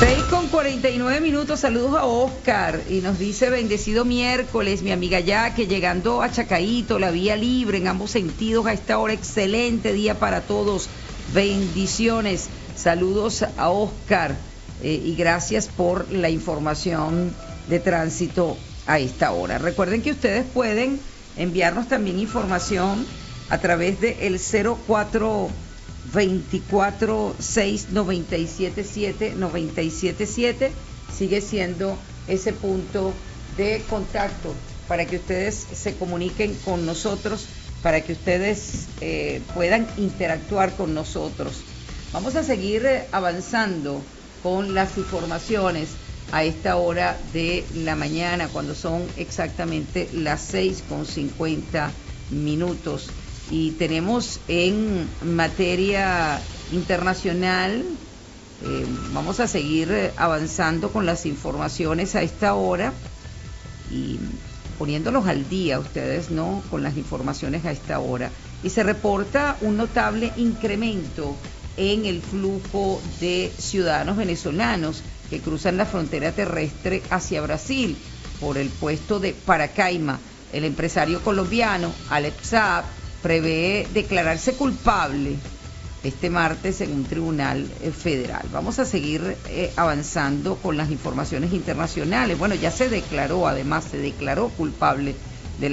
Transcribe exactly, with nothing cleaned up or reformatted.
seis con cuarenta y nueve minutos, saludos a Oscar y nos dice bendecido miércoles, mi amiga ya que llegando a Chacaíto, la vía libre en ambos sentidos a esta hora, excelente día para todos, bendiciones, saludos a Oscar eh, y gracias por la información de tránsito a esta hora. Recuerden que ustedes pueden enviarnos también información a través de el cero cuatro veinticuatro seis noventa y siete siete noventa y siete siete, sigue siendo ese punto de contacto para que ustedes se comuniquen con nosotros, para que ustedes eh, puedan interactuar con nosotros. Vamos a seguir eh, avanzando con las informaciones a esta hora de la mañana, cuando son exactamente las seis con cincuenta minutos. Y tenemos en materia internacional, eh, vamos a seguir avanzando con las informaciones a esta hora y poniéndolos al día ustedes, ¿no?, con las informaciones a esta hora. Y se reporta un notable incremento en el flujo de ciudadanos venezolanos que cruzan la frontera terrestre hacia Brasil por el puesto de Paracaima. El empresario colombiano Alex Saab prevé declararse culpable este martes en un tribunal eh, federal. Vamos a seguir eh, avanzando con las informaciones internacionales. Bueno, ya se declaró, además se declaró culpable